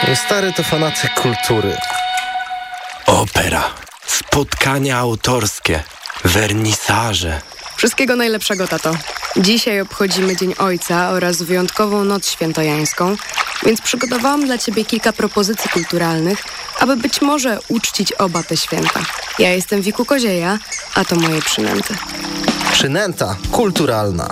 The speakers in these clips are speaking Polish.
Stary to fanatyk kultury. Opera, spotkania autorskie, wernisaże. Wszystkiego najlepszego, tato. Dzisiaj obchodzimy Dzień Ojca oraz wyjątkową Noc Świętojańską, więc przygotowałam dla Ciebie kilka propozycji kulturalnych, aby być może uczcić oba te święta. Ja jestem Wiku Kozieja, a to moje przynęty. Przynęta kulturalna.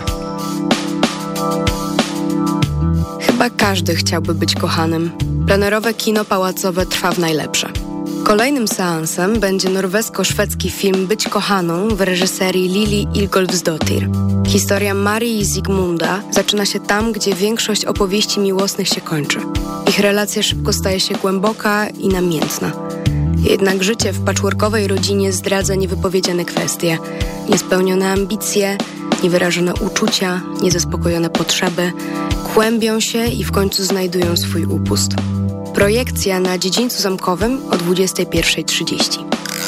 Chyba każdy chciałby być kochanym. Plenerowe kino pałacowe trwa w najlepsze. Kolejnym seansem będzie norwesko-szwedzki film Być kochaną w reżyserii Lili Ingolfsdottir. Historia Marii i Zygmunda zaczyna się tam, gdzie większość opowieści miłosnych się kończy. Ich relacja szybko staje się głęboka i namiętna. Jednak życie w patchworkowej rodzinie zdradza niewypowiedziane kwestie, niespełnione ambicje, niewyrażone uczucia, niezaspokojone potrzeby, kłębią się i w końcu znajdują swój upust. Projekcja na Dziedzińcu Zamkowym o 21:30.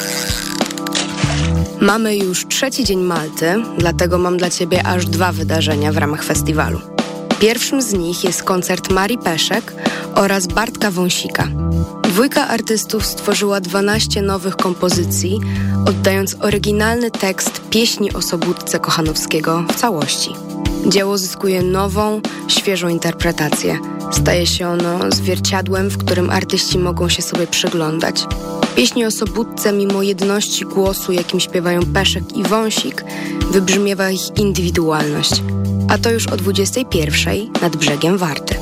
Mamy już trzeci dzień Malty, dlatego mam dla Ciebie aż 2 wydarzenia w ramach festiwalu. Pierwszym z nich jest koncert Marii Peszek oraz Bartka Wąsika. Dwójka artystów stworzyła 12 nowych kompozycji, oddając oryginalny tekst pieśni o Sobótce Kochanowskiego w całości. Dzieło zyskuje nową, świeżą interpretację. Staje się ono zwierciadłem, w którym artyści mogą się sobie przyglądać. Pieśni o Sobótce, mimo jedności głosu, jakim śpiewają Peszek i Wąsik, wybrzmiewa ich indywidualność. A to już o 21:00 nad brzegiem Warty.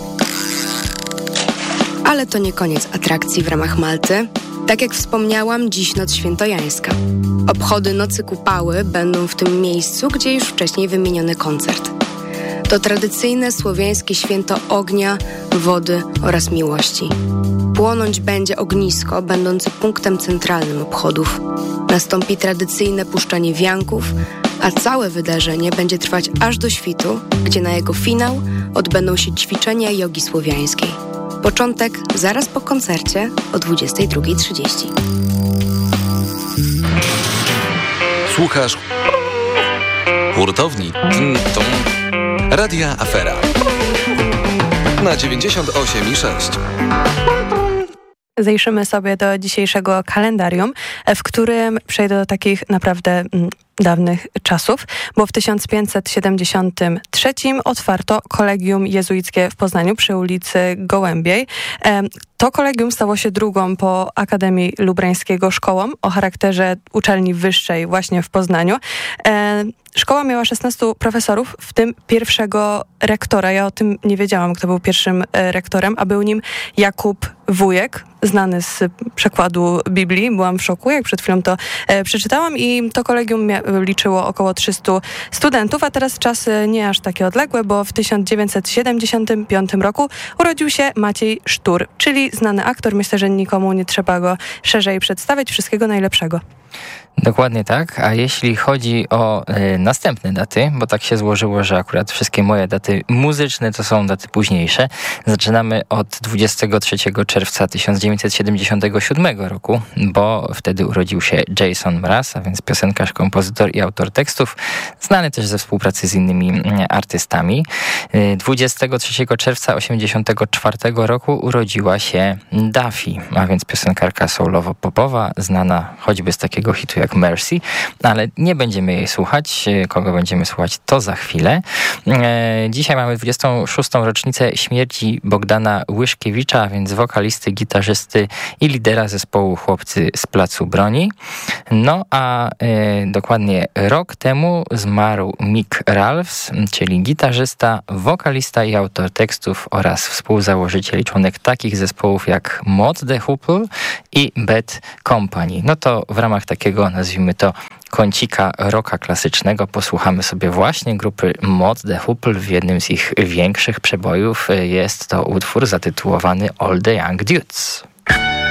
Ale to nie koniec atrakcji w ramach Malty. Tak jak wspomniałam, dziś Noc Świętojańska. Obchody Nocy Kupały będą w tym miejscu, gdzie już wcześniej wymieniony koncert. To tradycyjne słowiańskie święto ognia, wody oraz miłości. Płonąć będzie ognisko, będące punktem centralnym obchodów. Nastąpi tradycyjne puszczanie wianków, a całe wydarzenie będzie trwać aż do świtu, gdzie na jego finał odbędą się ćwiczenia jogi słowiańskiej. Początek zaraz po koncercie o 22:30. Słuchasz hurtowni Radia Afera na 98,6. Zajrzymy sobie do dzisiejszego kalendarium, w którym przejdę do takich naprawdę dawnych czasów, bo w 1573 otwarto kolegium jezuickie w Poznaniu przy ulicy Gołębiej. To kolegium stało się drugą po Akademii Lubrańskiego szkołą o charakterze uczelni wyższej właśnie w Poznaniu. Szkoła miała 16 profesorów, w tym pierwszego rektora. Ja o tym nie wiedziałam, kto był pierwszym rektorem, a był nim Jakub Wujek, znany z przekładu Biblii. Byłam w szoku, jak przed chwilą to przeczytałam i to kolegium liczyło około 300 studentów, a teraz czasy nie aż takie odległe, bo w 1975 roku urodził się Maciej Sztur, czyli znany aktor. Myślę, że nikomu nie trzeba go szerzej przedstawiać. Wszystkiego najlepszego. Dokładnie tak, a jeśli chodzi o następne daty, bo tak się złożyło, że akurat wszystkie moje daty muzyczne to są daty późniejsze. Zaczynamy od 23 czerwca 1977 roku, bo wtedy urodził się Jason Mraz, a więc piosenkarz, kompozytor i autor tekstów, znany też ze współpracy z innymi artystami. 23 czerwca 1984 roku urodziła się Daffy, a więc piosenkarka soulowo-popowa, znana choćby z takiego hitu jak Mercy, ale nie będziemy jej słuchać. Kogo będziemy słuchać, to za chwilę. Dzisiaj mamy 26. rocznicę śmierci Bogdana Łyszkiewicza, a więc wokalisty, gitarzysty i lidera zespołu Chłopcy z Placu Broni. No a dokładnie rok temu zmarł Mick Ralphs, czyli gitarzysta, wokalista i autor tekstów oraz współzałożyciel i członek takich zespołów jak Mod the Hoople i Bad Company. No to w ramach takiego, nazwijmy to, kącika rocka klasycznego posłuchamy sobie właśnie grupy Mod the Hoople. W jednym z ich większych przebojów jest to utwór zatytułowany All the Young Dudes.